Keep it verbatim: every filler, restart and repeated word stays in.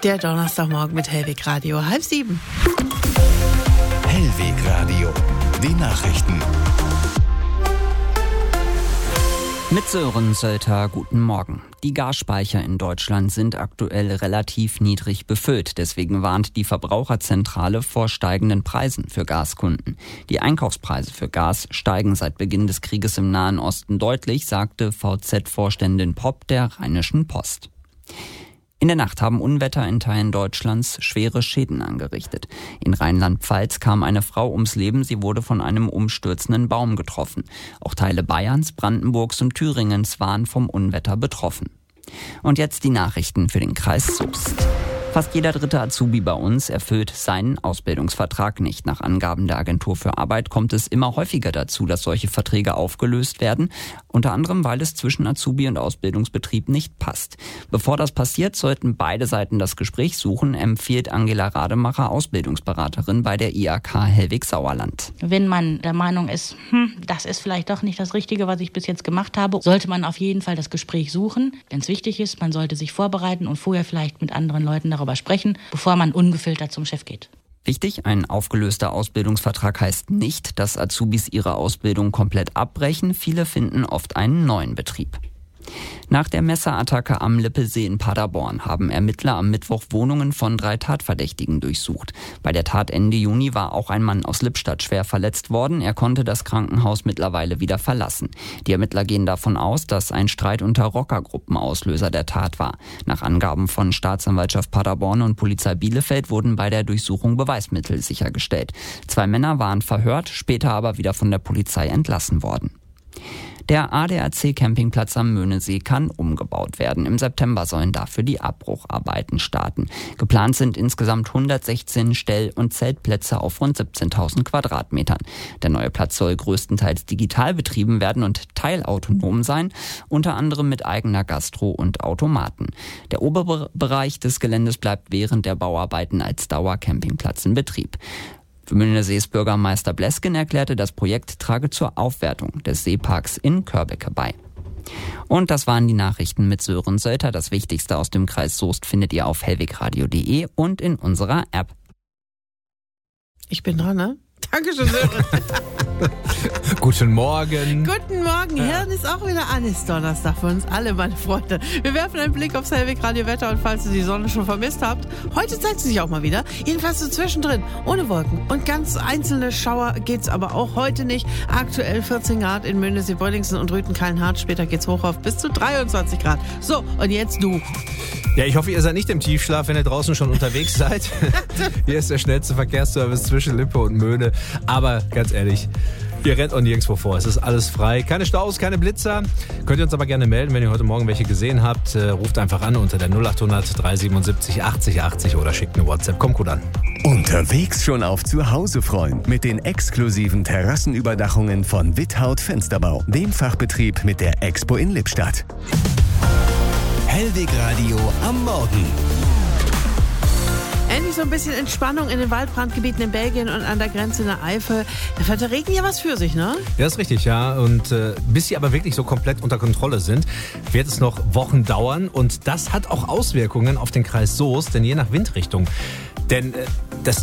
Der Donnerstagmorgen mit Hellweg Radio, halb sieben. Hellweg Radio, die Nachrichten. Mit Sören Sölter, guten Morgen. Die Gasspeicher in Deutschland sind aktuell relativ niedrig befüllt. Deswegen warnt die Verbraucherzentrale vor steigenden Preisen für Gaskunden. Die Einkaufspreise für Gas steigen seit Beginn des Krieges im Nahen Osten deutlich, sagte V Z-Vorständin Popp der Rheinischen Post. In der Nacht haben Unwetter in Teilen Deutschlands schwere Schäden angerichtet. In Rheinland-Pfalz kam eine Frau ums Leben, sie wurde von einem umstürzenden Baum getroffen. Auch Teile Bayerns, Brandenburgs und Thüringens waren vom Unwetter betroffen. Und jetzt die Nachrichten für den Kreis Soest. Fast jeder dritte Azubi bei uns erfüllt seinen Ausbildungsvertrag nicht. Nach Angaben der Agentur für Arbeit kommt es immer häufiger dazu, dass solche Verträge aufgelöst werden. Unter anderem, weil es zwischen Azubi und Ausbildungsbetrieb nicht passt. Bevor das passiert, sollten beide Seiten das Gespräch suchen, empfiehlt Angela Rademacher, Ausbildungsberaterin bei der I A K Hellwig-Sauerland. Wenn man der Meinung ist, hm, das ist vielleicht doch nicht das Richtige, was ich bis jetzt gemacht habe, sollte man auf jeden Fall das Gespräch suchen. Ganz wichtig ist, man sollte sich vorbereiten und vorher vielleicht mit anderen Leuten darüber sprechen, bevor man ungefiltert zum Chef geht. Wichtig, ein aufgelöster Ausbildungsvertrag heißt nicht, dass Azubis ihre Ausbildung komplett abbrechen. Viele finden oft einen neuen Betrieb. Nach der Messerattacke am Lippelsee in Paderborn haben Ermittler am Mittwoch Wohnungen von drei Tatverdächtigen durchsucht. Bei der Tat Ende Juni war auch ein Mann aus Lippstadt schwer verletzt worden. Er konnte das Krankenhaus mittlerweile wieder verlassen. Die Ermittler gehen davon aus, dass ein Streit unter Rockergruppen Auslöser der Tat war. Nach Angaben von Staatsanwaltschaft Paderborn und Polizei Bielefeld wurden bei der Durchsuchung Beweismittel sichergestellt. Zwei Männer waren verhört, später aber wieder von der Polizei entlassen worden. Der A D A C-Campingplatz am Möhnesee kann umgebaut werden. Im September sollen dafür die Abbrucharbeiten starten. Geplant sind insgesamt hundertsechzehn Stell- und Zeltplätze auf rund siebzehntausend Quadratmetern. Der neue Platz soll größtenteils digital betrieben werden und teilautonom sein, unter anderem mit eigener Gastro und Automaten. Der obere Bereich des Geländes bleibt während der Bauarbeiten als Dauercampingplatz in Betrieb. Möhnesees Bürgermeister Blesken erklärte, das Projekt trage zur Aufwertung des Seeparks in Körbecke bei. Und das waren die Nachrichten mit Sören Sölter. Das Wichtigste aus dem Kreis Soest findet ihr auf hellwegradio punkt de und in unserer App. Ich bin dran, ne? Dankeschön, Sören. Guten Morgen. Guten Morgen. Hirn ist auch wieder an. Ist Donnerstag für uns alle, meine Freunde. Wir werfen einen Blick aufs Hellweg Radio Wetter und falls ihr die Sonne schon vermisst habt, heute zeigt sie sich auch mal wieder. Jedenfalls so zwischendrin, ohne Wolken. Und ganz einzelne Schauer geht's aber auch heute nicht. Aktuell vierzehn Grad in Möhnesee, Bröllingsen und Rüthen-Kallenhardt. Später geht's hoch auf bis zu dreiundzwanzig Grad. So, und jetzt du. Ja, ich hoffe, ihr seid nicht im Tiefschlaf, wenn ihr draußen schon unterwegs seid. Hier ist der schnellste Verkehrsservice zwischen Lippe und Möhne. Aber ganz ehrlich, ihr rennt auch nirgendwo vor. Es ist alles frei. Keine Staus, keine Blitzer. Könnt ihr uns aber gerne melden, wenn ihr heute Morgen welche gesehen habt. Äh, ruft einfach an unter der null acht hundert dreihundertsiebenundsiebzig achtzig achtzig oder schickt eine WhatsApp. Kommt gut an. Unterwegs schon auf Zuhause freuen mit den exklusiven Terrassenüberdachungen von Withaut Fensterbau, dem Fachbetrieb mit der Expo in Lippstadt. Hellweg Radio am Morgen. Endlich so ein bisschen Entspannung in den Waldbrandgebieten in Belgien und an der Grenze in der Eifel. Da hat der Regen ja was für sich, ne? Ja, ist richtig, ja. Und äh, bis sie aber wirklich so komplett unter Kontrolle sind, wird es noch Wochen dauern. Und das hat auch Auswirkungen auf den Kreis Soest, denn je nach Windrichtung. Denn äh, das